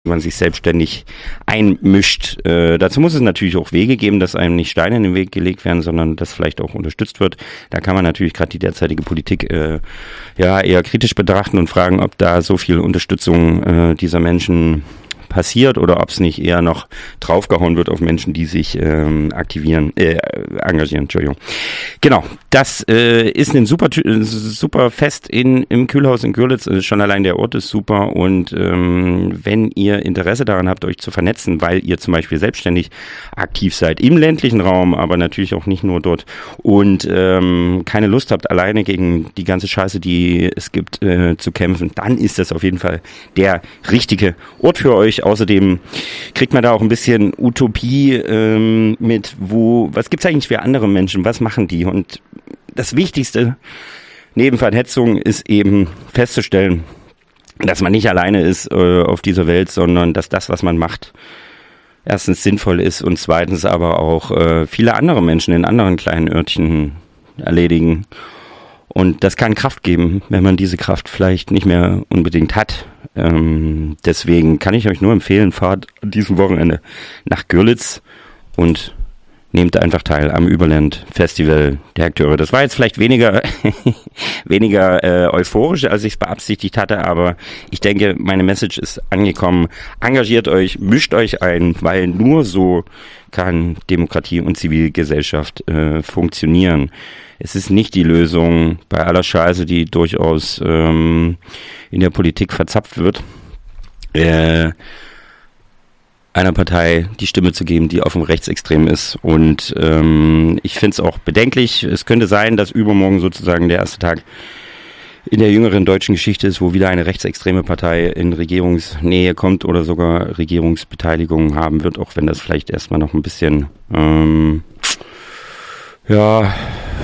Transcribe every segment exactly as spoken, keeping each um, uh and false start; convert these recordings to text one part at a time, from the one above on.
man sich selbstständig einmischt. Äh, dazu muss es natürlich auch Wege geben, dass einem nicht Steine in den Weg gelegt werden, sondern dass vielleicht auch unterstützt wird. Da kann man natürlich gerade die derzeitige Politik äh, ja eher kritisch betrachten und fragen, ob da so viel Unterstützung äh, dieser Menschen passiert oder ob es nicht eher noch draufgehauen wird auf Menschen, die sich ähm, aktivieren, äh, engagieren, Entschuldigung. Genau, das äh, ist ein super super Fest in im Kühlhaus in Görlitz. Schon allein der Ort ist super und ähm, wenn ihr Interesse daran habt, euch zu vernetzen, weil ihr zum Beispiel selbstständig aktiv seid im ländlichen Raum, aber natürlich auch nicht nur dort und ähm, keine Lust habt, alleine gegen die ganze Scheiße, die es gibt, äh, zu kämpfen, dann ist das auf jeden Fall der richtige Ort für euch. Außerdem kriegt man da auch ein bisschen Utopie ähm, mit, wo, was gibt's eigentlich für andere Menschen, was machen die? Und das Wichtigste neben Vernetzung ist eben festzustellen, dass man nicht alleine ist äh, auf dieser Welt, sondern dass das, was man macht, erstens sinnvoll ist und zweitens aber auch äh, viele andere Menschen in anderen kleinen Örtchen erledigen. Und das kann Kraft geben, wenn man diese Kraft vielleicht nicht mehr unbedingt hat. Ähm, deswegen kann ich euch nur empfehlen, fahrt an diesem Wochenende nach Görlitz und nehmt einfach teil am Überland Festival der Akteure. Das war jetzt vielleicht weniger weniger äh, euphorisch, als ich es beabsichtigt hatte, aber ich denke, meine Message ist angekommen. Engagiert euch, mischt euch ein, weil nur so kann Demokratie und Zivilgesellschaft äh, funktionieren. Es ist nicht die Lösung bei aller Scheiße, die durchaus ähm, in der Politik verzapft wird, äh, einer Partei die Stimme zu geben, die auf dem Rechtsextrem ist. Und ähm, ich finde es auch bedenklich. Es könnte sein, dass übermorgen sozusagen der erste Tag in der jüngeren deutschen Geschichte ist, wo wieder eine rechtsextreme Partei in Regierungsnähe kommt oder sogar Regierungsbeteiligung haben wird, auch wenn das vielleicht erstmal noch ein bisschen ähm, ja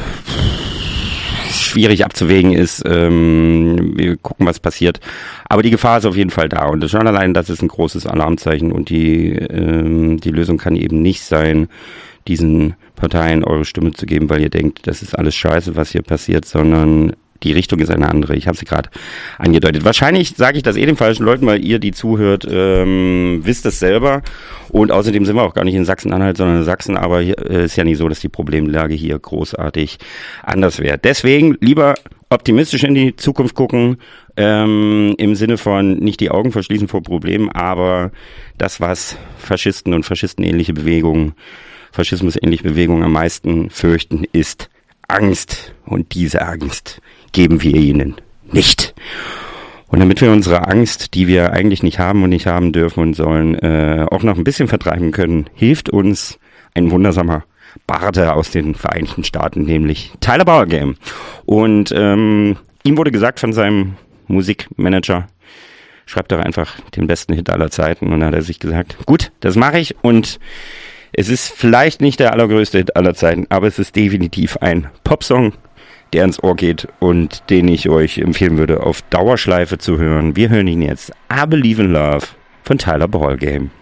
schwierig abzuwägen ist. Ähm, wir gucken, was passiert. Aber die Gefahr ist auf jeden Fall da. Und schon allein, das ist ein großes Alarmzeichen. Und die, ähm, die Lösung kann eben nicht sein, diesen Parteien eure Stimme zu geben, weil ihr denkt, das ist alles scheiße, was hier passiert, sondern die Richtung ist eine andere. Ich habe sie gerade angedeutet. Wahrscheinlich sage ich das eh den falschen Leuten, weil ihr, die zuhört, ähm, wisst es selber. Und außerdem sind wir auch gar nicht in Sachsen-Anhalt, sondern in Sachsen. Aber hier äh, ist ja nicht so, dass die Problemlage hier großartig anders wäre. Deswegen lieber optimistisch in die Zukunft gucken, ähm, im Sinne von nicht die Augen verschließen vor Problemen, aber das, was Faschisten und faschistenähnliche Bewegungen, Faschismusähnliche Bewegungen am meisten fürchten, ist Angst. Und diese Angst geben wir ihnen nicht. Und damit wir unsere Angst, die wir eigentlich nicht haben und nicht haben dürfen und sollen, äh, auch noch ein bisschen vertreiben können, hilft uns ein wundersamer Barde aus den Vereinigten Staaten, nämlich Tyler Bauergame. Und ähm, ihm wurde gesagt von seinem Musikmanager, schreibt doch einfach den besten Hit aller Zeiten. Und dann hat er sich gesagt, gut, das mache ich. Und es ist vielleicht nicht der allergrößte Hit aller Zeiten, aber es ist definitiv ein Popsong, der ins Ohr geht und den ich euch empfehlen würde, auf Dauerschleife zu hören. Wir hören ihn jetzt. I Believe in Love von Tyler Ballgame.